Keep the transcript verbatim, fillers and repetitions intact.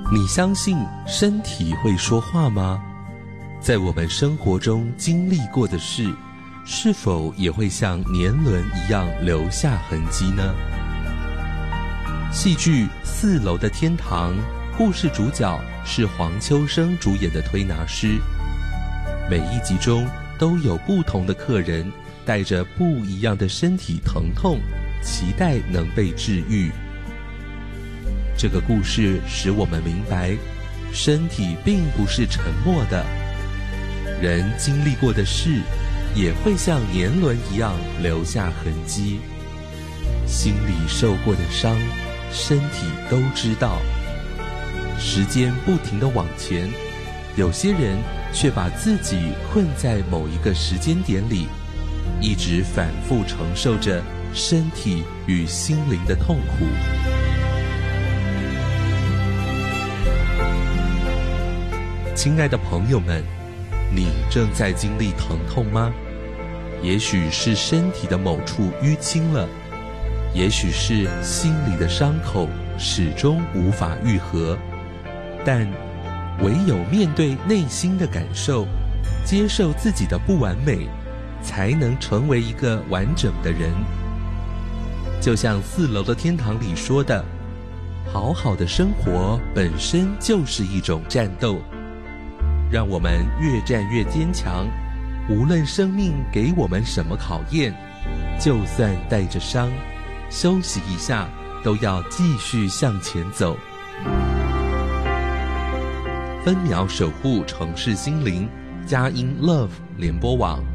你相信身体会说话吗？在我们生活中经历过的事，是否也会像年轮一样留下痕迹呢？戏剧《四楼的天堂》，故事主角是黄秋生主演的推拿师。每一集中都有不同的客人带着不一样的身体疼痛，期待能被治愈。这个故事使我们明白，身体并不是沉默的，人经历过的事也会像年轮一样留下痕迹。心里受过的伤，身体都知道。时间不停地往前，有些人却把自己困在某一个时间点里，一直反复承受着身体与心灵的痛苦。亲爱的朋友们，你正在经历疼痛吗？也许是身体的某处淤青了，也许是心里的伤口始终无法愈合，但唯有面对内心的感受，接受自己的不完美，才能成为一个完整的人。就像四楼的天堂里说的，好好的生活本身就是一种战斗，让我们越战越坚强，无论生命给我们什么考验，就算带着伤，休息一下，都要继续向前走。分秒守护城市心灵，佳音 Love 联播网。